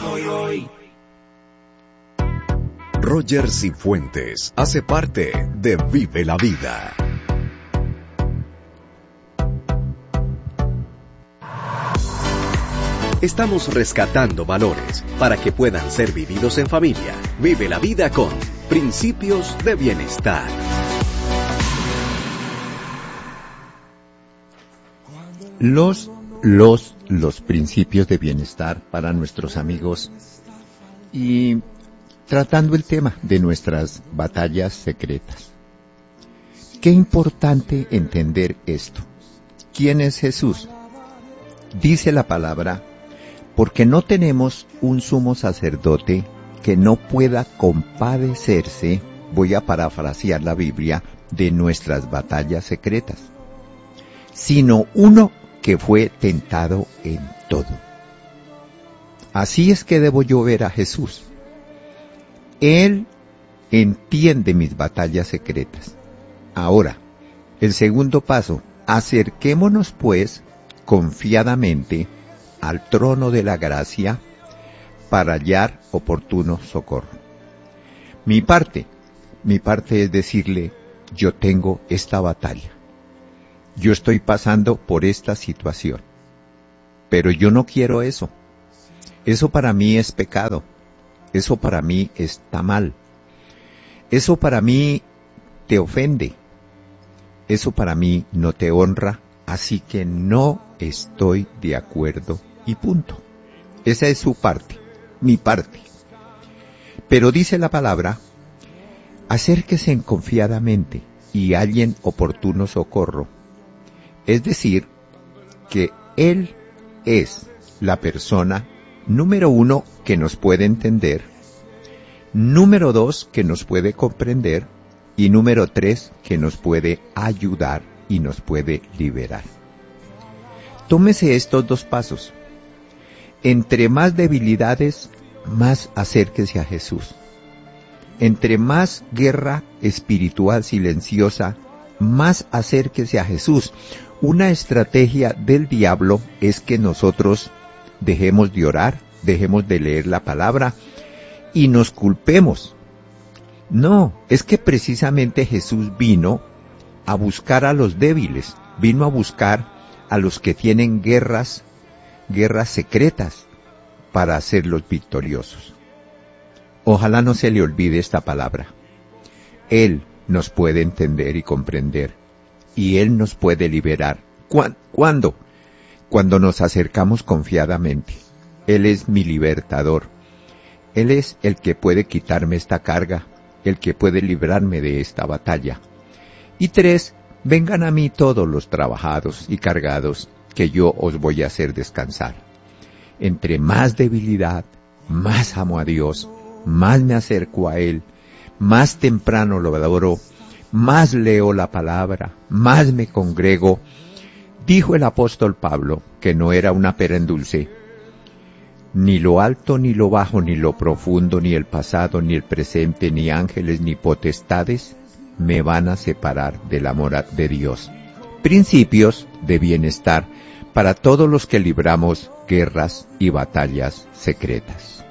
Roger Cifuentes hace parte de Vive la Vida. Estamos rescatando valores para que puedan ser vividos en familia. Vive la vida con Principios de Bienestar. Los principios de bienestar para nuestros amigos y tratando el tema de nuestras batallas secretas. Qué importante entender esto. ¿Quién es Jesús? Dice la palabra, porque no tenemos un sumo sacerdote que no pueda compadecerse, voy a parafrasear la Biblia, de nuestras batallas secretas, sino uno que fue tentado en todo. Así es que debo yo ver a Jesús. Él entiende mis batallas secretas. Ahora, el segundo paso, acerquémonos pues confiadamente al trono de la gracia para hallar oportuno socorro. Mi parte es decirle, yo tengo esta batalla. Yo estoy pasando por esta situación, pero yo no quiero eso. Eso para mí es pecado. Eso para mí está mal. Eso para mí te ofende. Eso para mí no te honra, así que no estoy de acuerdo y punto. Esa es su parte, mi parte. Pero dice la palabra, acérquese confiadamente y hallen oportuno socorro. Es decir, que Él es la persona, número 1, que nos puede entender, número 2, que nos puede comprender, y número 3, que nos puede ayudar y nos puede liberar. Tómese estos 2 pasos. Entre más debilidades, más acérquese a Jesús. Entre más guerra espiritual silenciosa, más acérquese a Jesús. Una estrategia del diablo es que nosotros dejemos de orar, dejemos de leer la palabra y nos culpemos. No, es que precisamente Jesús vino a buscar a los débiles, vino a buscar a los que tienen guerras secretas para hacerlos victoriosos. Ojalá no se le olvide esta palabra. Él nos puede entender y comprender, y Él nos puede liberar. ¿Cuándo? Cuando nos acercamos confiadamente. Él es mi libertador. Él es el que puede quitarme esta carga, el que puede librarme de esta batalla. Y 3, vengan a mí todos los trabajados y cargados, que yo os voy a hacer descansar. Entre más debilidad, más amo a Dios, más me acerco a Él, más temprano lo adoro, más leo la palabra, más me congrego. Dijo el apóstol Pablo, que no era una pera en dulce, ni lo alto, ni lo bajo, ni lo profundo, ni el pasado, ni el presente, ni ángeles, ni potestades, me van a separar del amor de Dios. Principios de bienestar para todos los que libramos guerras y batallas secretas.